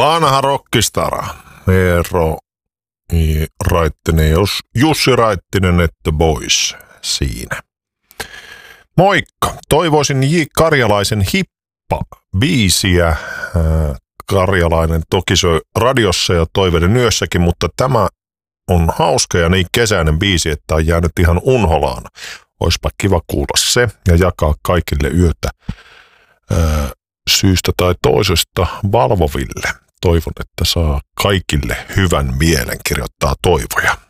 Vanha rockistara. Eero Raittinen, Jussi Raittinen, että boys siinä. Moikka! Toivoisin J. Karjalaisen Hippa-biisiä. Karjalainen toki soi radiossa ja Toiveiden yössäkin, mutta tämä on hauska ja niin kesäinen biisi, että on jäänyt ihan unholaan. Oispa kiva kuulla se ja jakaa kaikille yötä syystä tai toisesta valvoville. Toivon, että saa kaikille hyvän mielen, kirjoittaa Toivoja.